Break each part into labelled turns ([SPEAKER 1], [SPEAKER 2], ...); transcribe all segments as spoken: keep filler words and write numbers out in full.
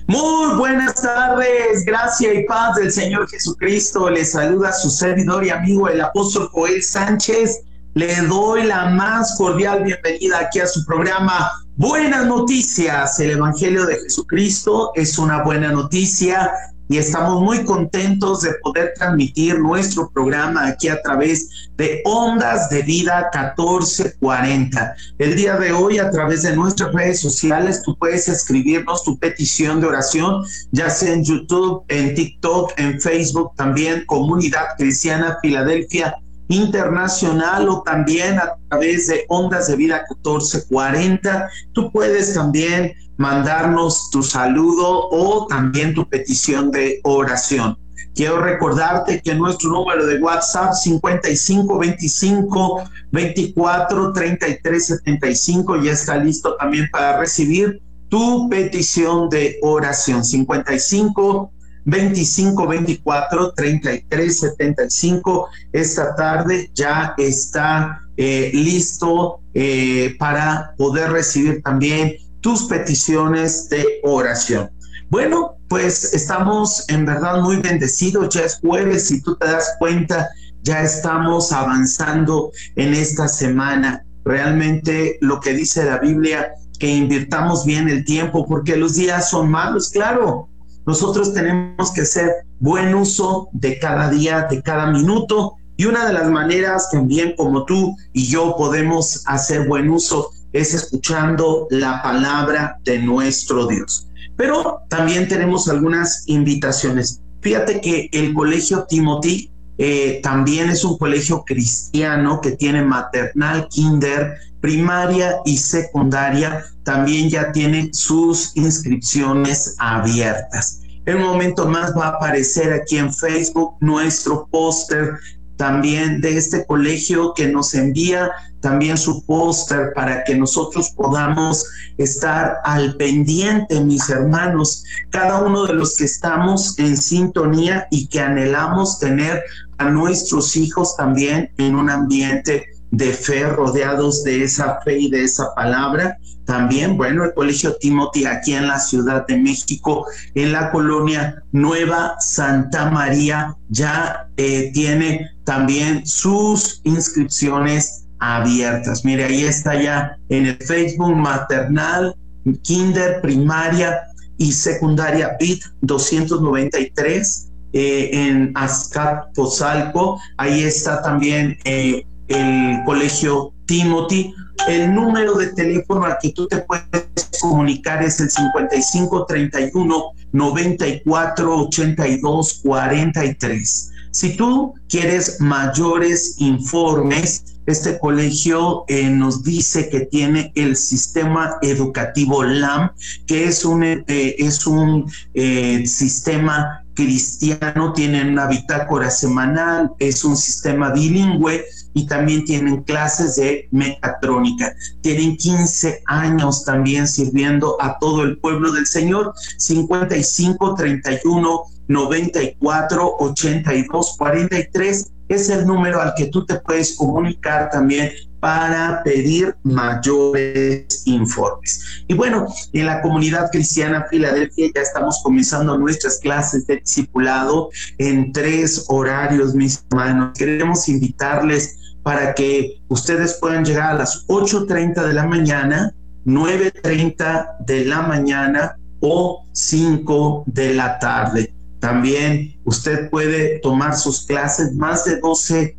[SPEAKER 1] Muy buenas tardes, gracia y paz del Señor Jesucristo. Les saluda su servidor y amigo el apóstol Joel Sánchez. Le doy la más cordial bienvenida aquí a su programa Buenas Noticias. El Evangelio de Jesucristo es una buena noticia y estamos muy contentos de poder transmitir nuestro programa aquí a través de Ondas de Vida catorce cuarenta. El día de hoy, a través de nuestras redes sociales, tú puedes escribirnos tu petición de oración, ya sea en YouTube, en TikTok, en Facebook, también Comunidad Cristiana Filadelfia Internacional, o también a través de Ondas de Vida catorce cuarenta. Tú puedes también mandarnos tu saludo o también tu petición de oración. Quiero recordarte que nuestro número de WhatsApp cincuenta y cinco veinticinco veinticuatro treinta y tres setenta y cinco ya está listo también para recibir tu petición de oración. cincuenta y cinco veinticinco veinticuatro treinta y tres setenta y cinco. Esta tarde ya está eh, listo eh, para poder recibir también tus peticiones de oración. Bueno, pues estamos en verdad muy bendecidos. Ya es jueves, si tú te das cuenta, ya estamos avanzando en esta semana. Realmente lo que dice la Biblia, que invirtamos bien el tiempo, porque los días son malos, claro. Nosotros tenemos que hacer buen uso de cada día, de cada minuto, y una de las maneras también como tú y yo podemos hacer buen uso es escuchando la palabra de nuestro Dios. Pero también tenemos algunas invitaciones. Fíjate que el Colegio Timothy eh, también es un colegio cristiano que tiene maternal, kinder, primaria y secundaria. También ya tiene sus inscripciones abiertas. En un momento más va a aparecer aquí en Facebook nuestro póster también de este colegio, que nos envía también su póster para que nosotros podamos estar al pendiente, mis hermanos, cada uno de los que estamos en sintonía y que anhelamos tener a nuestros hijos también en un ambiente de fe, rodeados de esa fe y de esa palabra. También, bueno, el Colegio Timothy aquí en la Ciudad de México, en la colonia Nueva Santa María, ya eh, tiene también sus inscripciones abiertas. Mire, ahí está ya en el Facebook, maternal, kinder, primaria y secundaria B I T doscientos noventa y tres eh, en Azcapotzalco. Ahí está también eh, el Colegio Timothy. El número de teléfono al que tú te puedes comunicar es el cincuenta y cinco treinta y uno noventa y cuatro ochenta y dos cuarenta y tres. Si tú quieres mayores informes, este colegio eh, nos dice que tiene el sistema educativo L A M, que es un, eh, es un eh, sistema cristiano. Tienen una bitácora semanal, es un sistema bilingüe y también tienen clases de mecatrónica. Tienen quince años también sirviendo a todo el pueblo del Señor. cincuenta y cinco treinta y uno noventa y cuatro ochenta y dos cuarenta y tres es el número al que tú te puedes comunicar también para pedir mayores informes. Y bueno, en la Comunidad Cristiana Filadelfia ya estamos comenzando nuestras clases de discipulado en tres horarios, mis hermanos. Queremos invitarles para que ustedes puedan llegar a las ocho treinta de la mañana, nueve treinta de la mañana o cinco de la tarde. También usted puede tomar sus clases, más de doce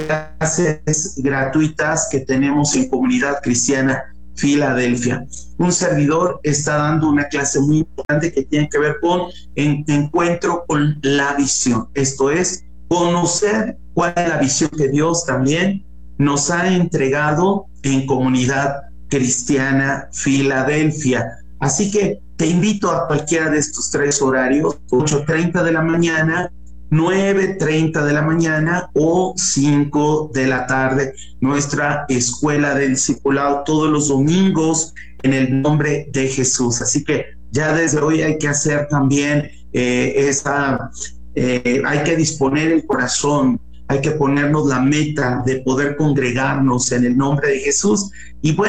[SPEAKER 1] clases gratuitas que tenemos en Comunidad Cristiana Filadelfia. Un servidor está dando una clase muy importante que tiene que ver con en, encuentro con la visión. Esto es, conocer cuál es la visión que Dios también nos ha entregado en Comunidad Cristiana Filadelfia. Así que te invito a cualquiera de estos tres horarios, ocho treinta de la mañana, nueve treinta de la mañana o cinco de la tarde. Nuestra escuela de discipulado todos los domingos en el nombre de Jesús. Así que ya desde hoy hay que hacer también eh, esa, eh, hay que disponer el corazón, hay que ponernos la meta de poder congregarnos en el nombre de Jesús. Y bueno,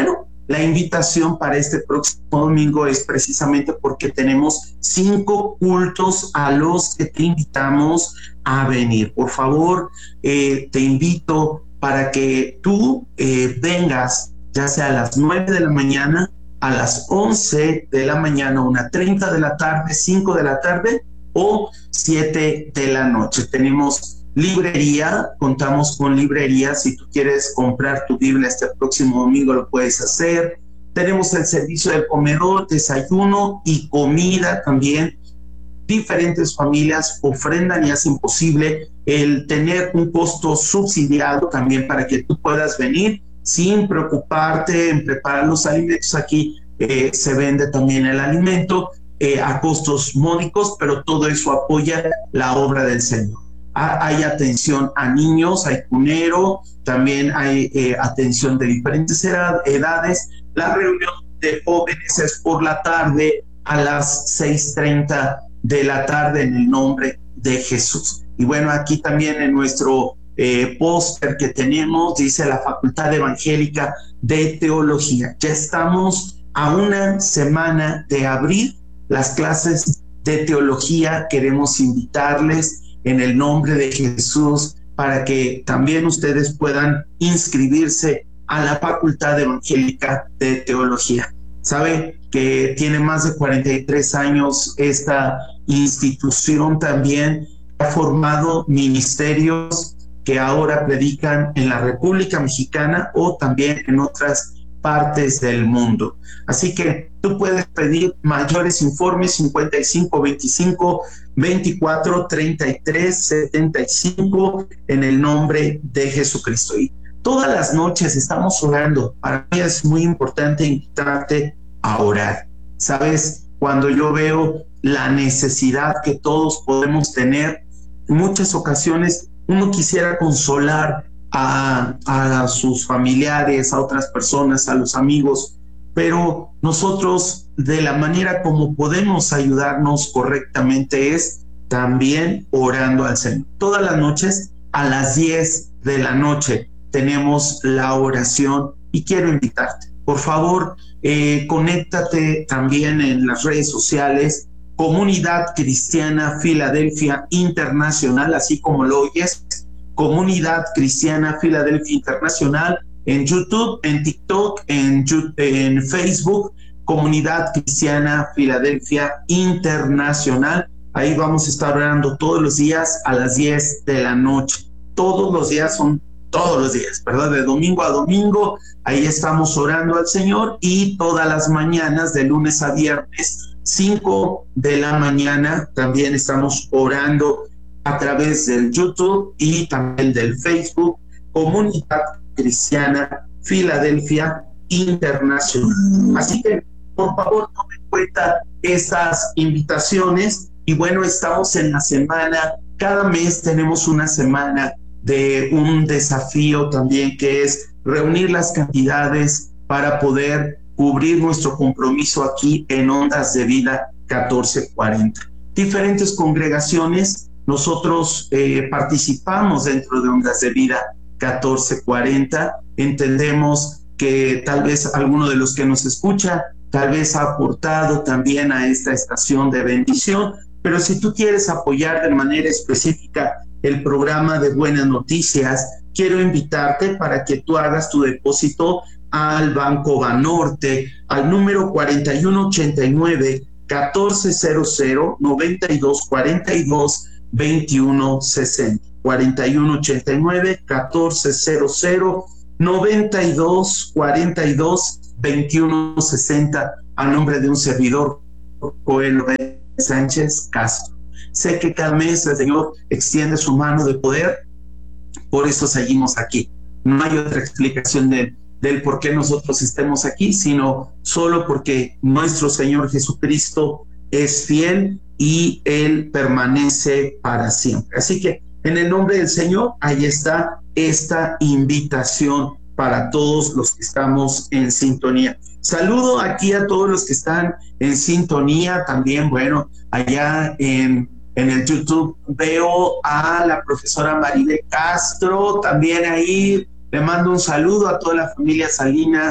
[SPEAKER 1] La invitación para este próximo domingo es precisamente porque tenemos cinco cultos a los que te invitamos a venir. Por favor, eh, te invito para que tú eh, vengas, ya sea a las nueve de la mañana, a las once de la mañana, una treinta de la tarde, cinco de la tarde o siete de la noche. Tenemos librería, contamos con librería. Si tú quieres comprar tu Biblia este próximo domingo, lo puedes hacer. Tenemos el servicio del comedor, desayuno y comida también. Diferentes familias ofrendan y hacen posible el tener un costo subsidiado también para que tú puedas venir sin preocuparte en preparar los alimentos. Aquí eh, se vende también el alimento eh, a costos módicos, pero todo eso apoya la obra del Señor. Hay atención a niños, hay cunero, también hay eh, atención de diferentes edades. La reunión de jóvenes es por la tarde a las seis treinta de la tarde en el nombre de Jesús. Y bueno, aquí también en nuestro eh, póster que tenemos dice la Facultad Evangélica de Teología. Ya estamos a una semana de abrir las clases de teología. Queremos invitarles en el nombre de Jesús para que también ustedes puedan inscribirse a la Facultad Evangélica de Teología. Sabe que tiene más de cuarenta y tres años esta institución, también ha formado ministerios que ahora predican en la República Mexicana o también en otras partes del mundo. Así que tú puedes pedir mayores informes cincuenta y cinco veinticinco veinticuatro treinta y tres setenta y cinco en el nombre de Jesucristo. Y todas las noches estamos orando. Para mí es muy importante invitarte a orar. Sabes, cuando yo veo la necesidad que todos podemos tener, en muchas ocasiones uno quisiera consolar a, a sus familiares, a otras personas, a los amigos, pero nosotros, de la manera como podemos ayudarnos correctamente, es también orando al Señor. Todas las noches a las diez de la noche tenemos la oración y quiero invitarte. Por favor, eh, conéctate también en las redes sociales, Comunidad Cristiana Filadelfia Internacional, así como lo oyes, Comunidad Cristiana Filadelfia Internacional, en YouTube, en TikTok, en, en Facebook, Comunidad Cristiana Filadelfia Internacional. Ahí vamos a estar orando todos los días a las diez de la noche. Todos los días son todos los días, ¿verdad? De domingo a domingo, ahí estamos orando al Señor, y todas las mañanas, de lunes a viernes, cinco de la mañana, también estamos orando a través del YouTube y también del Facebook, Comunidad Cristiana Filadelfia Internacional. Así que, por favor, tomen en cuenta estas invitaciones. Y bueno, estamos en la semana, cada mes tenemos una semana de un desafío también, que es reunir las cantidades para poder cubrir nuestro compromiso aquí en Ondas de Vida catorce cuarenta. Diferentes congregaciones, nosotros eh, participamos dentro de Ondas de Vida catorce cuarenta. Entendemos que tal vez alguno de los que nos escucha tal vez ha aportado también a esta estación de bendición, pero si tú quieres apoyar de manera específica el programa de Buenas Noticias, quiero invitarte para que tú hagas tu depósito al Banco Banorte, al número cuarenta y uno ochenta y nueve, catorce cero cero, noventa y dos cuarenta y dos, veintiuno sesenta. cuarenta y uno ochenta y nueve, catorce cero cero, noventa y dos cuarenta y dos, veintiuno sesenta, a nombre de un servidor, Joel Sánchez Castro. Sé que cada mes el Señor extiende su mano de poder, por eso seguimos aquí. No hay otra explicación de, del por qué nosotros estemos aquí, sino solo porque nuestro Señor Jesucristo es fiel y Él permanece para siempre. Así que en el nombre del Señor, ahí está esta invitación para todos los que estamos en sintonía. Saludo aquí a todos los que están en sintonía también. Bueno, allá en, en el YouTube veo a la profesora Maribel Castro, también ahí le mando un saludo a toda la familia Salinas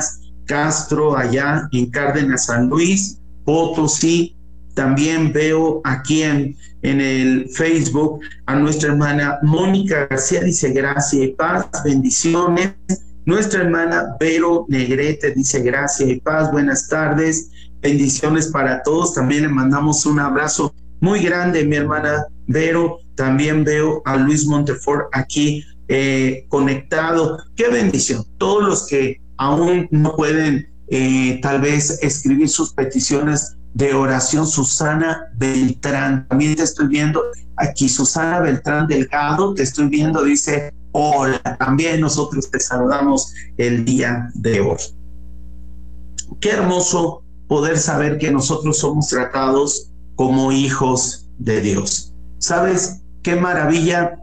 [SPEAKER 1] Castro, allá en Cárdenas, San Luis Potosí. También veo aquí en, en el Facebook a nuestra hermana Mónica García, dice gracia y paz, bendiciones. Nuestra hermana Vero Negrete dice gracia y paz, buenas tardes, bendiciones para todos. También le mandamos un abrazo muy grande, mi hermana Vero. También veo a Luis Montefort aquí eh, conectado. Qué bendición. Todos los que aún no pueden eh, tal vez escribir sus peticiones de oración. Susana Beltrán, también te estoy viendo aquí. Susana Beltrán Delgado, te estoy viendo, dice hola. También nosotros te saludamos el día de hoy. Qué hermoso poder saber que nosotros somos tratados como hijos de Dios. ¿Sabes qué maravilla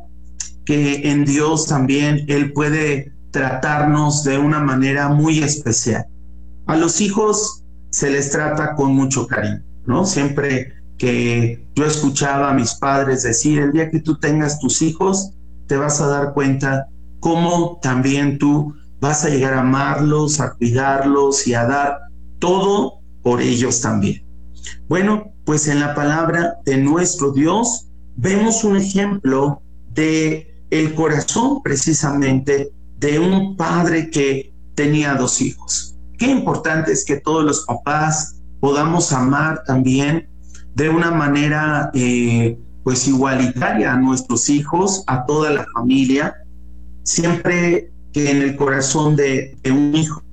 [SPEAKER 1] que en Dios también Él puede tratarnos de una manera muy especial? A los hijos se les trata con mucho cariño, ¿no? Siempre que yo escuchaba a mis padres decir, el día que tú tengas tus hijos, te vas a dar cuenta cómo también tú vas a llegar a amarlos, a cuidarlos y a dar todo por ellos también. Bueno, pues en la palabra de nuestro Dios vemos un ejemplo de el corazón precisamente de un padre que tenía dos hijos. Qué importante es que todos los papás podamos amar también de una manera eh, pues igualitaria a nuestros hijos, a toda la familia. Siempre que en el corazón de, de un hijo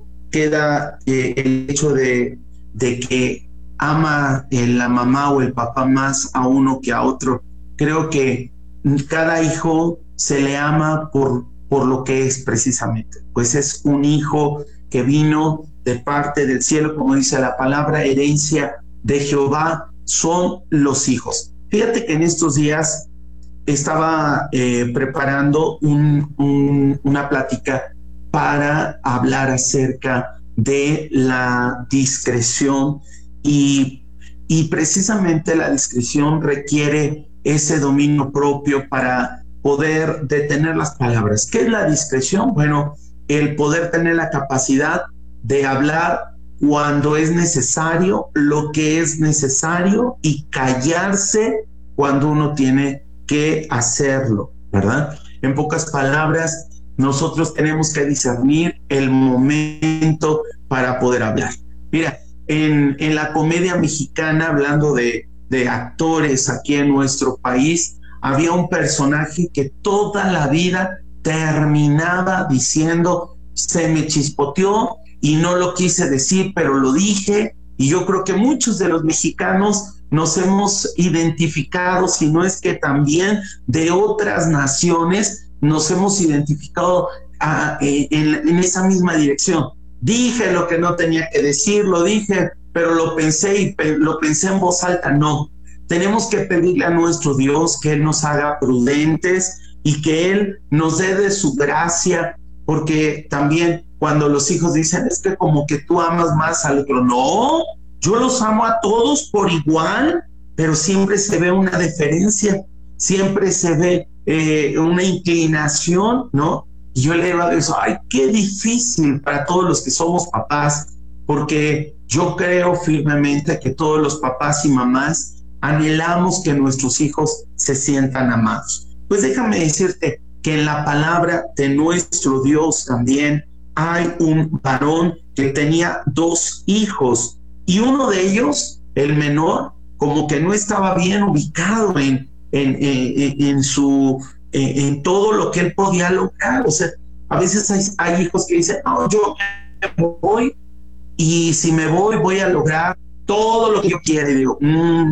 [SPEAKER 1] queda eh, el hecho de, de que ama eh, la mamá o el papá más a uno que a otro. Creo que cada hijo se le ama por, por lo que es precisamente, pues es un hijo que vino de parte del cielo, como dice la palabra, herencia de Jehová son los hijos. Fíjate que en estos días estaba eh, preparando un, un, una plática para hablar acerca de la discreción y, y precisamente la discreción requiere ese dominio propio para poder detener las palabras. ¿Qué es la discreción? Bueno, el poder tener la capacidad de hablar cuando es necesario, lo que es necesario, y callarse cuando uno tiene que hacerlo, ¿verdad? En pocas palabras, nosotros tenemos que discernir el momento para poder hablar. Mira, en, en la comedia mexicana, hablando de, de actores aquí en nuestro país, había un personaje que toda la vida terminaba diciendo, se me chispoteó y no lo quise decir, pero lo dije. Y yo creo que muchos de los mexicanos nos hemos identificado, si no es que también de otras naciones, nos hemos identificado a, en, en esa misma dirección. Dije lo que no tenía que decir, lo dije, pero lo pensé y pe lo pensé en voz alta. No, tenemos que pedirle a nuestro Dios que Él nos haga prudentes y que Él nos dé de su gracia, porque también cuando los hijos dicen, es que como que tú amas más al otro, no, yo los amo a todos por igual, pero siempre se ve una deferencia, siempre se ve eh, una inclinación, ¿no? Y yo le digo a Dios, ay, qué difícil para todos los que somos papás, porque yo creo firmemente que todos los papás y mamás anhelamos que nuestros hijos se sientan amados. Pues déjame decirte que en la palabra de nuestro Dios también hay un varón que tenía dos hijos, y uno de ellos, el menor, como que no estaba bien ubicado en, en, en, en su en, en todo lo que él podía lograr. O sea, a veces hay, hay hijos que dicen, no, yo me voy, y si me voy voy a lograr todo lo que yo quiera. Y digo, mmm,